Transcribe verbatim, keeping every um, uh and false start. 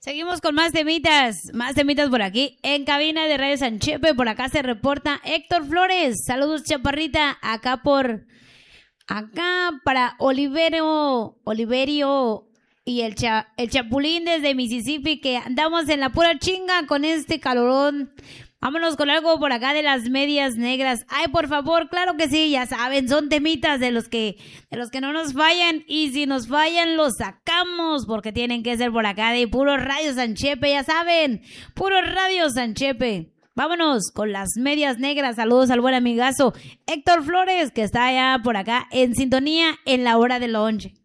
Seguimos con más temitas, más temitas por aquí. En cabina de Radio Sanchepe, por acá se reporta Héctor Flores. Saludos, chaparrita, acá por... Acá para Olivero, Oliverio y el, cha, el Chapulín desde Mississippi, que andamos en la pura chinga con este calorón. Vámonos con algo por acá de las medias negras. Ay, por favor, claro que sí, ya saben, son temitas de los que de los que no nos fallan. Y si nos fallan, los sacamos, porque tienen que ser por acá de puro Radio Sanchepe, ya saben. Puro Radio Sanchepe. Vámonos con las medias negras. Saludos al buen amigazo Héctor Flores, que está allá por acá en sintonía en la hora del lunch.